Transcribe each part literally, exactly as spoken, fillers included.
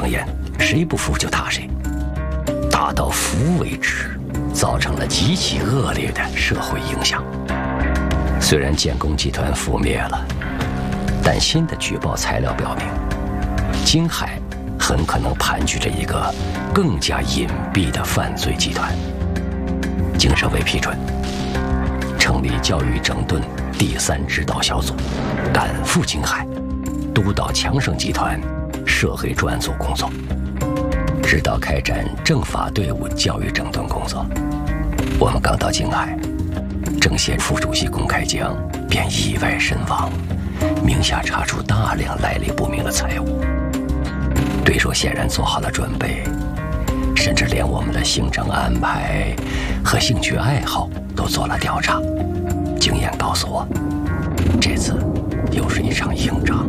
扬言，谁不服就打谁，打到服为止，造成了极其恶劣的社会影响。虽然建工集团覆灭了，但新的举报材料表明，京海很可能盘踞着一个更加隐蔽的犯罪集团。经省委批准，成立教育整顿第三指导小组，赶赴京海，督导强盛集团涉黑专案组工作，指导开展政法队伍教育整顿工作。我们刚到京海，政协副主席龚开江便意外身亡，名下查出大量来历不明的财物。对手显然做好了准备，甚至连我们的行程安排和兴趣爱好都做了调查。经验告诉我，这次又是一场硬仗。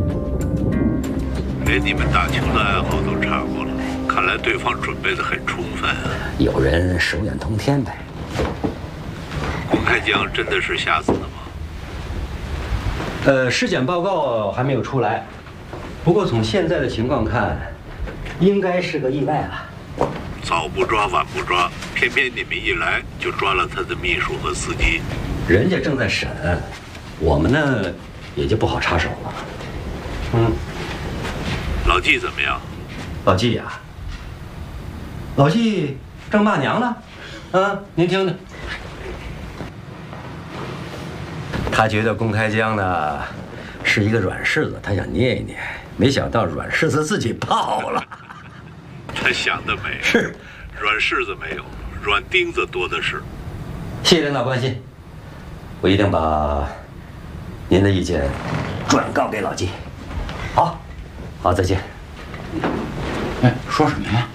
连你们打球的爱好都查过了，看来对方准备得很充分啊。 有人手眼通天呗。 龚开江真的是吓死的吗？ 呃，尸检报告还没有出来，不过从现在的情况看，应该是个意外了。 早不抓晚不抓，偏偏你们一来就抓了他的秘书和司机。 人家正在审，我们呢也就不好插手了。嗯， 老纪怎么样？ 老纪呀、啊，老纪正骂娘呢。啊，您听听。他觉得龚开江呢是一个软柿子，他想捏一捏，没想到软柿子自己爆了。 他想得美， 是软柿子没有，软钉子多的是。 谢谢领导关心，我一定把您的意见转告给老纪。好，好，再见。 哎，说什么呀？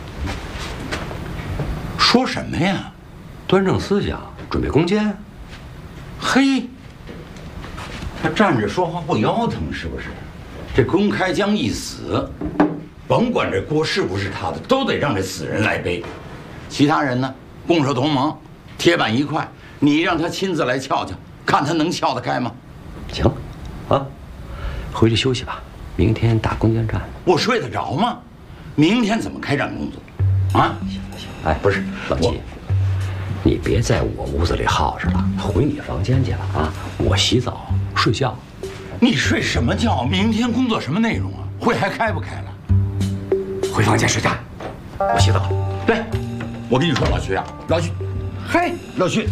说什么呀？ 端正思想，准备攻坚。 嘿，他站着说话不腰疼是不是？这龚开江一死，甭管这锅是不是他的，都得让这死人来背。其他人呢，拱手同盟，铁板一块。你让他亲自来撬撬，看他能撬得开吗？ 行，啊，回去休息吧，明天打攻坚战。我睡得着吗？明天怎么开展工作？啊？ 行行，哎，不是老纪，你别在我屋子里耗着了，回你房间去了啊！我洗澡睡觉。 你睡什么觉？明天工作什么内容啊？会还开不开了？ 回房间睡觉，我洗澡。 对，我跟你说，老徐啊，老徐，嘿，老徐，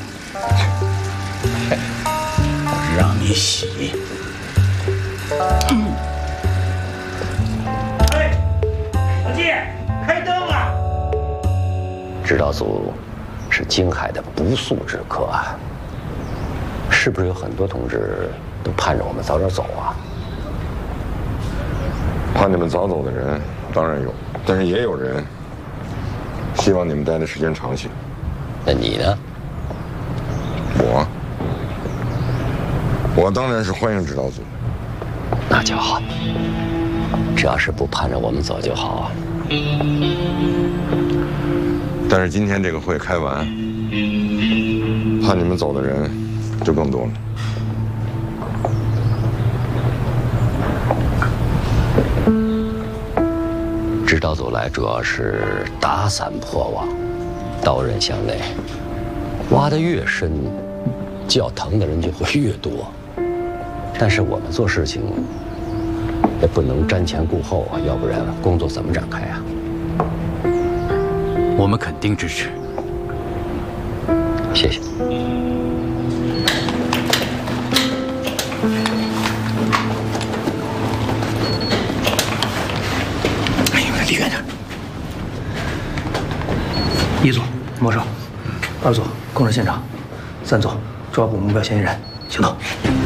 嘿，我让你洗。嗯。 哎，老纪，开灯了。 指导组是京海的不速之客啊，是不是有很多同志都盼着我们早点走啊？ 盼你们早走的人当然有，但是也有人希望你们待的时间长些。 那你呢？ 我，我当然是欢迎指导组。 那就好，只要是不盼着我们走就好啊。 但是今天这个会开完，盼你们走的人就更多了。 指导组来主要是打散破网，刀刃相内，挖得越深，叫疼的人就会越多。但是我们做事情也不能瞻前顾后啊，要不然工作怎么展开啊？ 我们肯定支持。 谢谢。 哎呦，离远点。一组没收，二组控制现场，三组抓捕目标嫌疑人，行动。